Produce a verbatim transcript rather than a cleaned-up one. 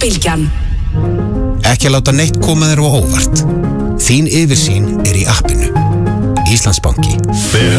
Bylgjan. Ekki að láta neitt koma þér á óvart. Þín yfirsýn er í appinu. Íslandsbanki.